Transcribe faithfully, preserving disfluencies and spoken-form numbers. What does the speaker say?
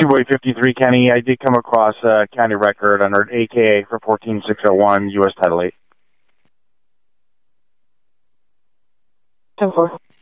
Boy fifty-three, Kenny. I did come across a county record under A K A for fourteen six oh one, U S Title eight. ten four.